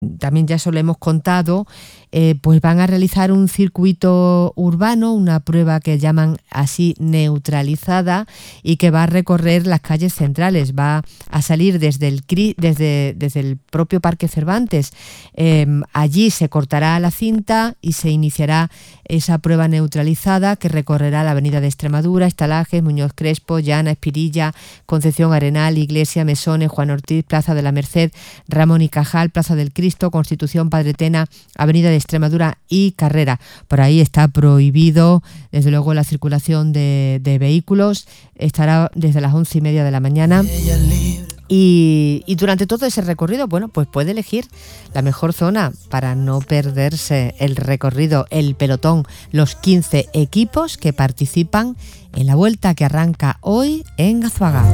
también ya eso lo hemos contado, pues van a realizar un circuito urbano, una prueba que llaman así neutralizada y que va a recorrer las calles centrales, va a salir desde el propio Parque Cervantes. Allí se cortará la cinta y se iniciará esa prueba neutralizada que recorrerá la Avenida de Extremadura, Estalajes, Muñoz Crespo, Llana, Espirilla, Concepción Arenal, Iglesia, Mesones, Juan Ortiz, Plaza de la Merced, Ramón y Cajal, Plaza del Cristo, Constitución, Padre Tena, Avenida de Extremadura y Carrera. Por ahí está prohibido, desde luego, la circulación de vehículos. Estará desde las 11:30 de la mañana. Y durante todo ese recorrido, bueno, pues puede elegir la mejor zona para no perderse el recorrido, el pelotón, los 15 equipos que participan en la vuelta que arranca hoy en Azuaga.